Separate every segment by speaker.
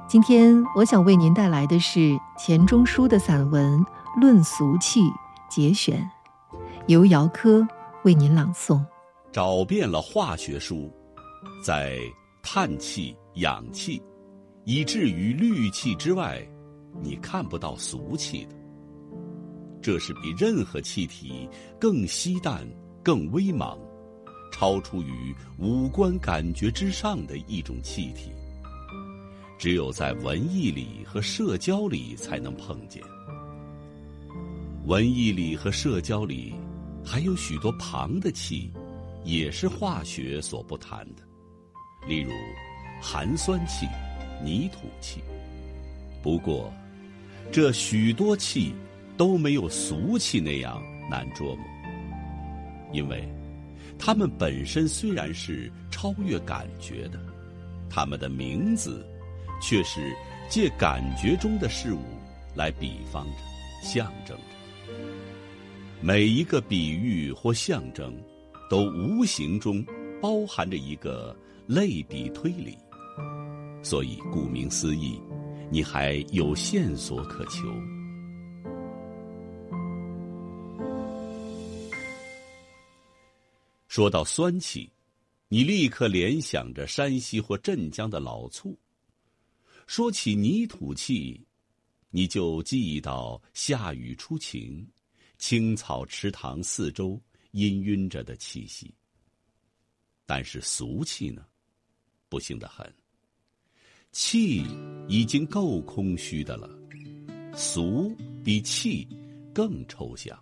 Speaker 1: 今天我想为您带来的是钱钟书的散文《论俗气》节选，由姚科为您朗诵。
Speaker 2: 找遍了化学书，在碳气、氧气，以至于氯气之外，你看不到俗气的。这是比任何气体更稀淡、更微茫，超出于五官感觉之上的一种气体。只有在文艺里和社交里才能碰见。文艺里和社交里还有许多旁的气，也是化学所不谈的，例如含酸气、泥土气。不过这许多气都没有俗气那样难捉摸，因为它们本身虽然是超越感觉的，它们的名字却是借感觉中的事物来比方着、象征着。每一个比喻或象征都无形中包含着一个类比推理，所以顾名思义，你还有线索可求。说到酸气，你立刻联想着山西或镇江的老醋；说起泥土气，你就记忆到夏雨初晴，青草池塘四周氤氲着的气息。但是俗气呢，不幸得很，气已经够空虚的了，俗比气更抽象。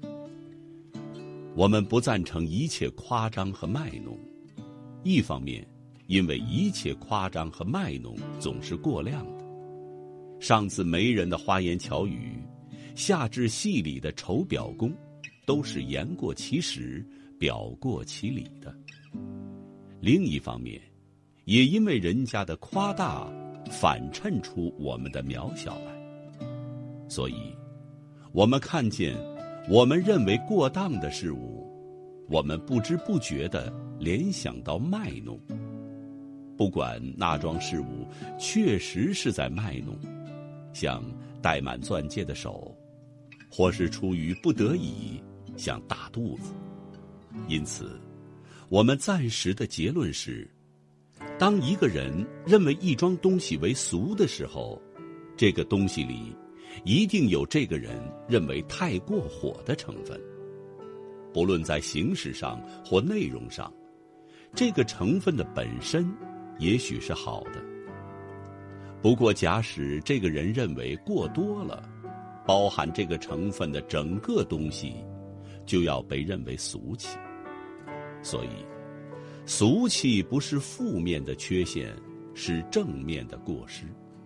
Speaker 2: 我们不赞成一切夸张和卖弄，一方面因为一切夸张和卖弄总是过量的，上自媒人的花言巧语，下至戏里的丑表功，都是言过其实、表过其理的。另一方面，也因为人家的夸大反衬出我们的渺小来，所以我们看见我们认为过当的事物，我们不知不觉地联想到卖弄。不管那桩事物确实是在卖弄，像戴满钻戒的手，或是出于不得已，像大肚子。因此我们暂时的结论是，当一个人认为一桩东西为俗的时候，这个东西里一定有这个人认为太过火的成分。不论在形式上或内容上，这个成分的本身也许是好的。不过假使这个人认为过多了，包含这个成分的整个东西就要被认为俗气。所以俗气不是负面的缺陷，是正面的过失。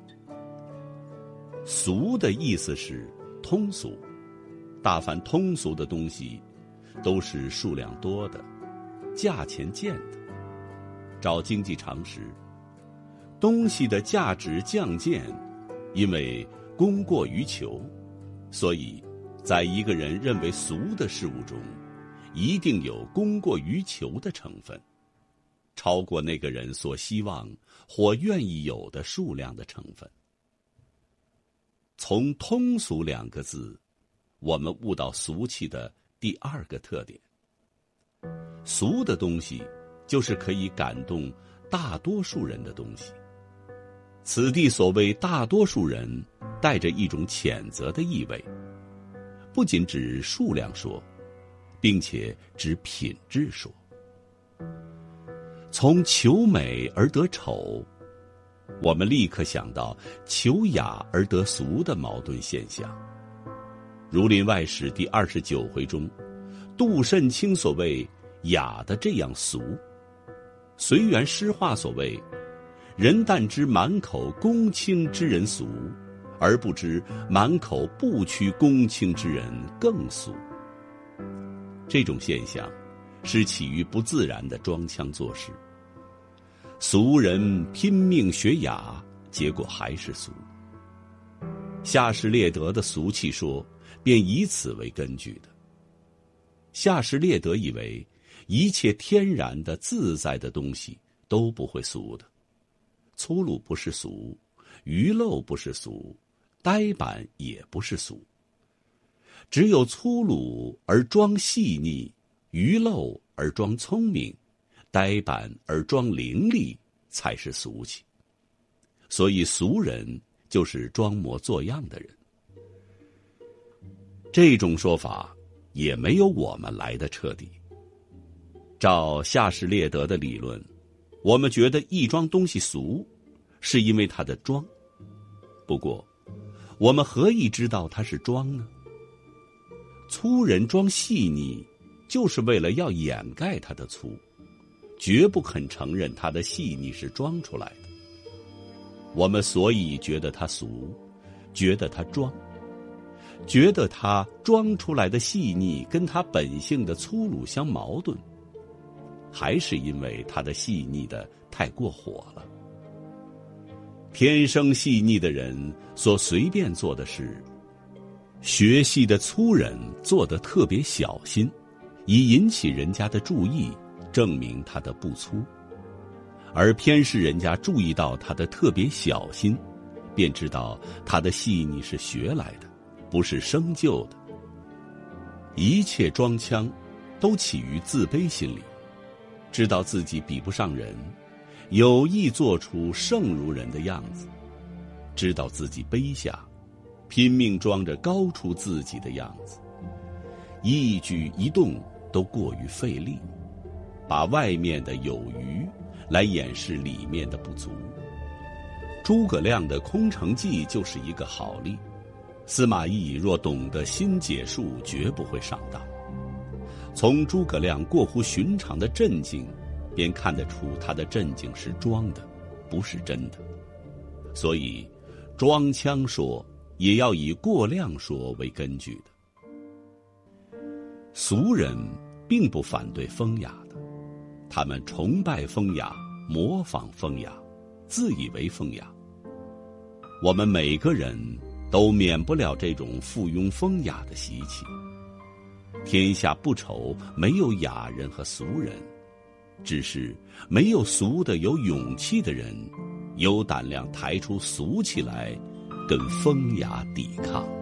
Speaker 2: 俗的意思是通俗，大凡通俗的东西都是数量多的，价钱贱的。照经济常识，东西的价值降贱，因为供过于求，所以在一个人认为俗的事物中，一定有供过于求的成分，超过那个人所希望或愿意有的数量的成分。从通俗两个字，我们悟到俗气的第二个特点。俗的东西就是可以感动大多数人的东西。此地所谓大多数人，带着一种谴责的意味，不仅指数量说，并且指品质说。从求美而得丑，我们立刻想到求雅而得俗的矛盾现象。《儒林外史》第29回中，杜慎卿所谓雅的这样俗，随园诗话所谓人但知满口公卿之人俗，而不知满口不屈公卿之人更俗。这种现象是起于不自然的装腔作势。俗人拼命学雅，结果还是俗。夏士列德的俗气说便以此为根据的。夏士列德以为一切天然的自在的东西都不会俗的，粗鲁不是俗， 愚陋不是俗，呆板也不是俗。只有粗鲁而装细腻，愚陋而装聪明，呆板而装伶俐，才是俗气。所以俗人就是装模作样的人。这种说法也没有我们来的彻底。照夏士列德的理论，我们觉得一桩东西俗，是因为它的装。不过，我们何以知道它是装呢？粗人装细腻，就是为了要掩盖它的粗，绝不肯承认它的细腻是装出来的。我们所以觉得它俗，觉得它装，觉得它装出来的细腻跟它本性的粗鲁相矛盾，还是因为它的细腻的太过火了。天生细腻的人所随便做的事，学细的粗人做得特别小心，以引起人家的注意，证明他的不粗。而偏是人家注意到他的特别小心，便知道他的细腻是学来的，不是生就的。一切装腔都起于自卑心理，知道自己比不上人，有意做出圣如人的样子，知道自己卑下，拼命装着高出自己的样子，一举一动都过于费力，把外面的有余来掩饰里面的不足。诸葛亮的空城计就是一个好例。司马懿若懂得新解数，绝不会上当。从诸葛亮过乎寻常的镇静，便看得出他的镇静是装的，不是真的。所以装腔说也要以过量说为根据的。俗人并不反对风雅的，他们崇拜风雅，模仿风雅，自以为风雅。我们每个人都免不了这种附庸风雅的习气。天下不愁没有雅人和俗人，只是没有俗的有勇气的人，有胆量抬出俗气来跟风雅抵抗。